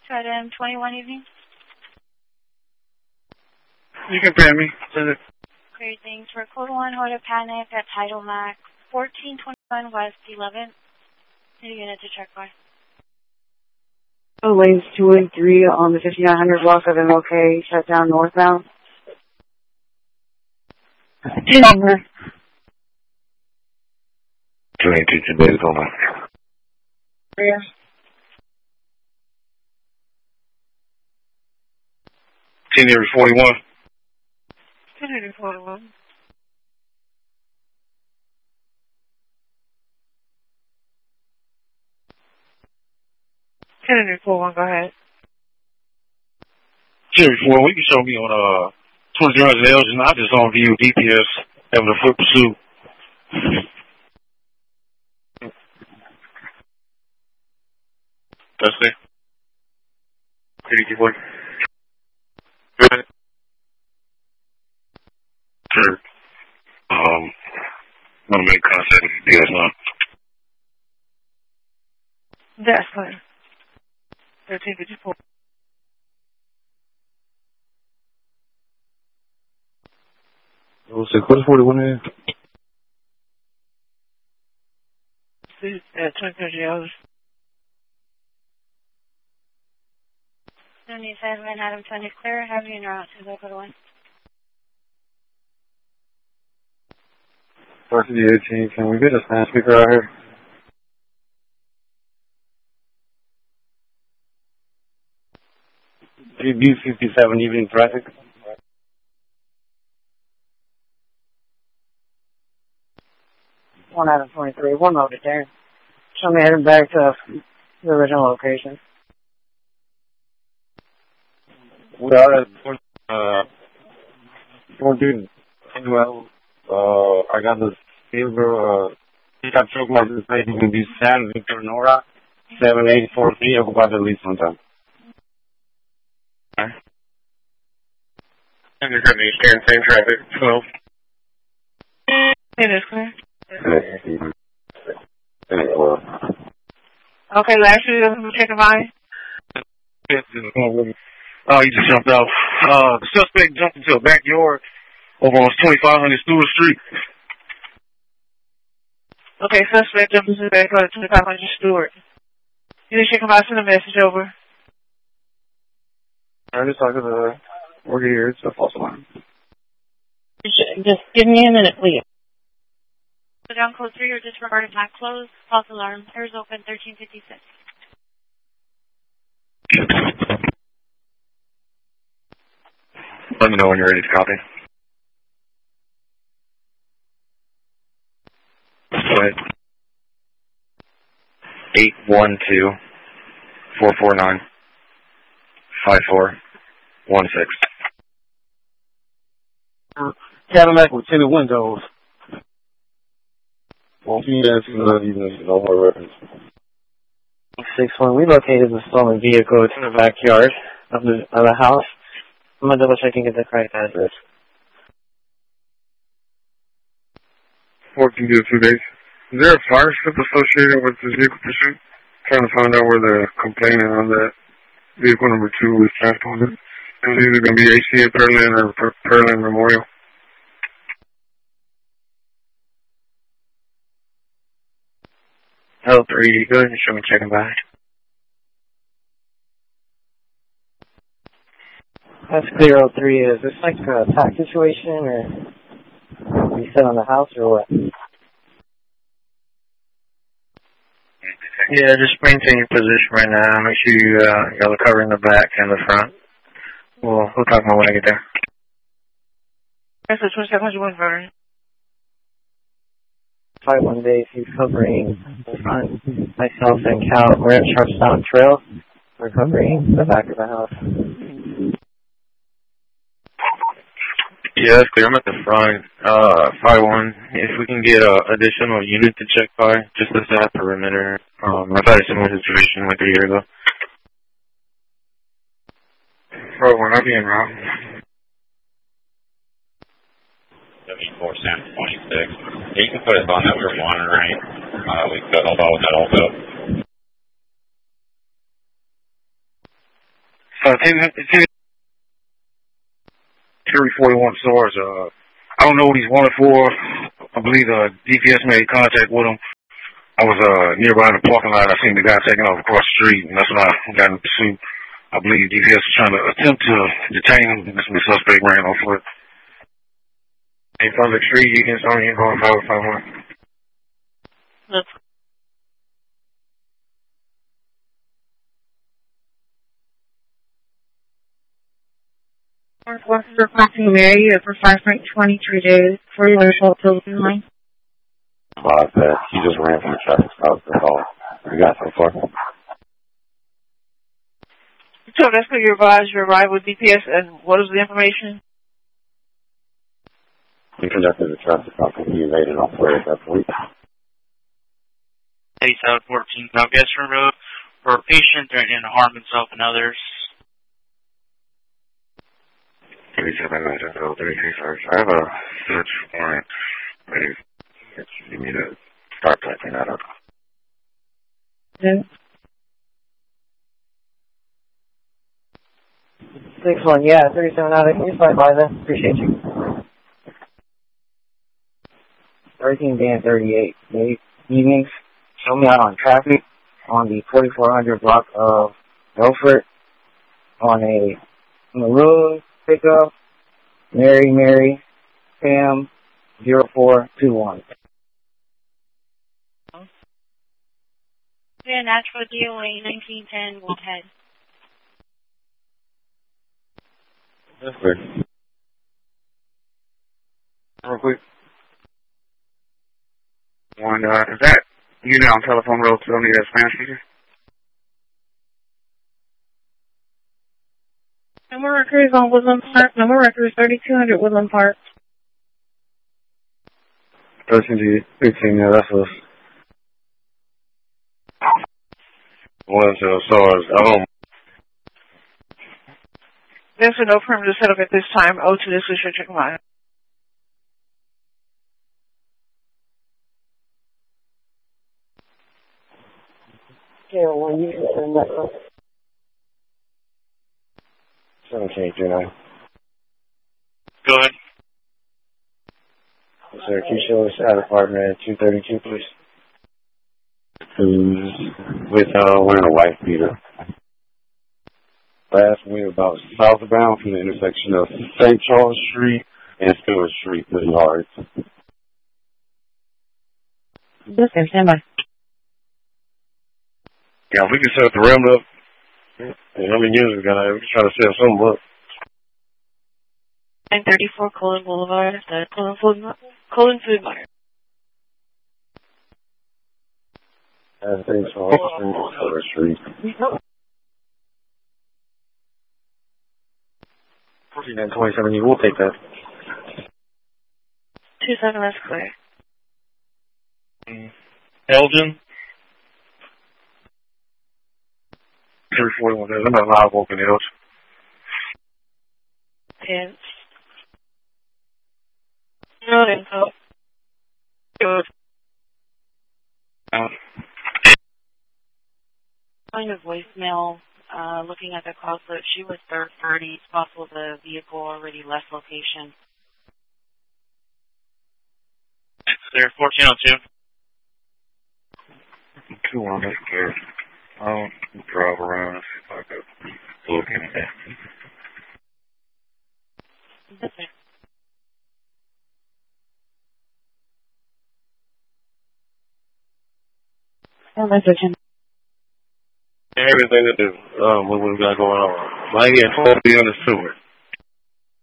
Trident 21 evening. You can pay me. Great, thanks. For code 1, Hoda Panic at Tidal Max, 1421 West 11th. Need a unit to check by. Lanes 2 and 3 on the 5900 block of MLK, shut down northbound. Number. 282 days on that. Yeah. Senior 41. Senior 41. Senior 41, go ahead. Senior 41, we can show me on 23 Elgin. I just on view DPS having a foot pursuit. That's it. boy. Good. Sure. I'm gonna make contact with you guys now. That's fine. 1354. What is 41 here? At 2030 hours. 77 Adam 20 clear. Have you in route to local 1. Varsity 18, can we get a stand speaker out here? B57 evening traffic. 1 out of 23, one loaded there. Show me heading back to the original location. We are at we're doing well. I got the silver pickup truck license plate. You can be San Victor Nora 7843. I'll go by the lease one time. Alright. And you're currently experiencing traffic, 12. It is clear. Okay, last year, check a by. Oh, he just jumped out. The suspect jumped into a backyard over on 2500 Stewart Street. Okay, suspect jumped into the backyard at 2500 Stewart. You need to check him out, send a message over. I just talked to the worker here. It's a false alarm. Just give me a minute, please. So down code 3 or disregarded not closed. False alarm. Doors open 1356. Let me know when you're ready to copy. Go ahead. 812-449-5416. Cadillac with tinted windows. Won't be asking even no more reference. 6-1, we located the stolen vehicle. It's in the backyard of the house. I'm going to double check and get the correct address. 14 to 2 days. Is there a fire slip associated with this vehicle pursuit? Trying to find out where the complainant on that vehicle number 2 is transported. It's either going to be HCA Pearland or Pearland Memorial. L3, go ahead and show me checking by. That's clear, L3. Is this like a attack situation, or you sit on the house, or what? Yeah, just maintain your position right now. Make sure you got the cover in the back and the front. We'll talk more when I get there. That's the 2701 Vernon. 51 days, he's covering the front. Myself and Cal, we're at Sharpstown Trail. We're covering the back of the house. Yeah, that's clear. I'm at the front. 5-1. If we can get an additional unit to check by, just as that perimeter. I've had a similar situation like a year ago. 5-1, I'll be en route. 74 Sam 26. You can put us on that. We're monitoring. We could hold on with that also. Terry 41 SARS. I don't know what he's wanted for. I believe DPS made contact with him. I was nearby in the parking lot. I seen the guy taking off across the street, and that's when I got in pursuit. I believe DPS was trying to attempt to detain him, and that's when the suspect ran off foot. In front of the tree, you can start going 551. That's Northwestern crossing Mary for 5.23 days, 40 Short Tilden line. Well, he just ran from the traffic stop. That's all we got so far. So that's what you advised you arrived with DPS, and what is the information? He conducted a traffic stop and he evaded off foot at that point. 8714 Southwestern Road for a patient threatening to harm himself and others. 3793 search. I have a search warrant ready. You need to start typing that up. Yeah. 6-1, yeah, 37 out of here. Fine by then. Appreciate you. 13 Dan 38. Late evenings. Show me out on traffic on the 4400 block of Milford on a maroon pickup. Mary, Pam, 0421. Yeah, Natural DOA 1910 Woodhead. That's good. Real quick. One, is that you now on telephone road to only that Spanish speaker? Number records on Woodland Park. Number records 3200 Woodland Park. 13 18, yeah, that's us. One to SARS. There's no perimeter set up at this time. Oh, to this is your check line. Yeah, well, you can send that up. 1729. Go ahead. Sir, can you show us out apartment 232, please? Who's with wearing a white beater. Last week about southbound from the intersection of St. Charles Street and Stewart Street, pretty hard. Listen, stand by. Yeah, if we can set the rim up, and how many units we got? We can try to set something up. 934 Colin Boulevard, the Colin Food Mart. St. Charles Street, Stewart Street. 4927, we'll take that. 27, that's clear. Elgin. 341, I'm not live open hills. Pence. No info. Kind of voicemail, looking at the call slip, she was third party. It's possible the vehicle already left location. There, 1402. 2 on this clear. I'll drive around and see if I can look in there. Okay. Everything to do, what we got going on. Right here, 12 be on the sewer.